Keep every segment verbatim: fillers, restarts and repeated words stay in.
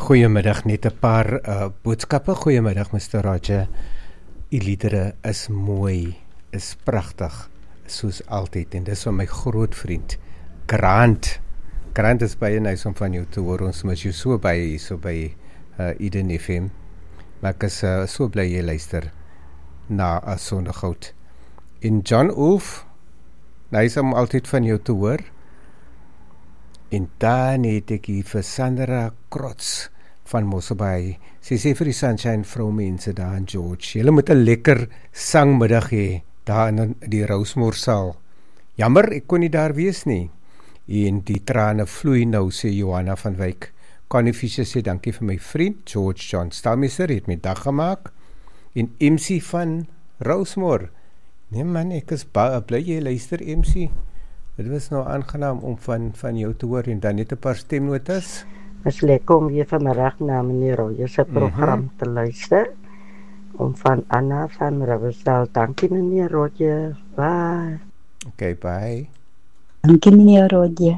Goeiemiddag, net 'n paar uh, boodskappe. Goeiemiddag, mister Roger. Die liedere is mooi, is pragtig, soos altyd. En dis van my groot vriend, Grant. Grant is baie nice om van jou te hoor. Ons mis jou so baie hier, so by uh, Eden F M. Maar ek is uh, so bly jy luister na uh, Sondergoud. En John Oof, nice om altyd van jou te hoor. En dan het ek hier vir Sandra Krots van Mosselbaai. Sy sê vir die Sunshine vrou mense daar in George. Julle moet 'n lekker sangmiddag hê daar in die Rosemore-saal. Jammer, ek kon nie daar wees nie. En die trane vloei nou, sê Johanna van Wyk. Connie Fischer sê dankie vir my vriend, George John Stammiser, het my dag gemaak. En M C van Rosemore. Nee man, ek is baie bly jy luister, M C. Het was nou aangenaam om van, van jou te hoor en dan net 'n paar stemnotas. Het is lekker om weer vanmiddag na meneer Rogers se program mm-hmm. te luister. Om van Anna van Riversdale. Dankie meneer Rogers. Bye. Oké, okay, bye. Dankie meneer Rogers.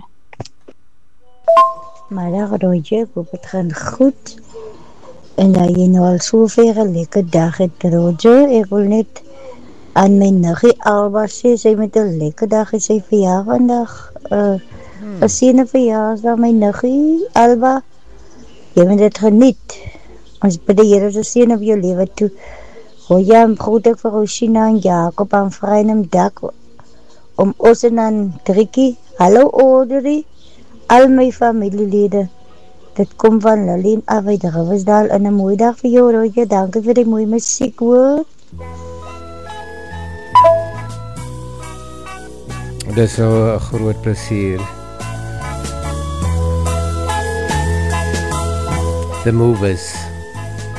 Middag Rogers, ek hoop het gaan goed. En dat jy nou al soveel 'n lekker dag het Rogers. Ek wil net aan my niggie Alba sê, sy met 'n lekker dag is sy verjaar vandag. Uh, hmm. 'n Seëne verjaarsdag my niggie Alba. Jy moet dit geniet. Ons bid die Here se seën op jou lewe toe. Goeie en groet ek vir Rosina en Jakob aan Vrynum dak om ons en aan Trikkie. Hallo Audrey. Al my familielede. Dit kom van Lilien af uit Riversdale en 'n mooi dag vir jou Roger. Dankie vir die mooi musiek hoor. Dit is so 'n groot plesier. The Movers.